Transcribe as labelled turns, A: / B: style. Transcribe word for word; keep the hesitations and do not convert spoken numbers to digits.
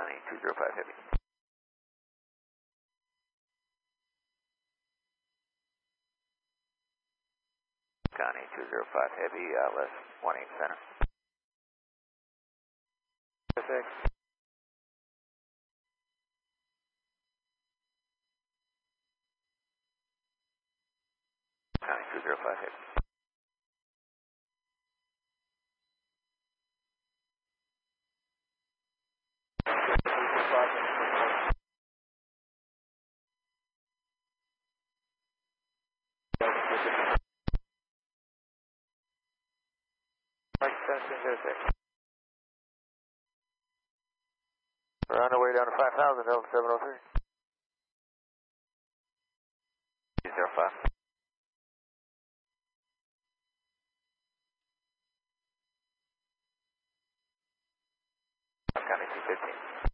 A: County two zero five Heavy. County two zero five Heavy, uh, less one eight center. Six. County two zero five Heavy. Mike seventeen zero six. We're on our way down to five thousand, Delta seven oh three. zero five. County two fifteen.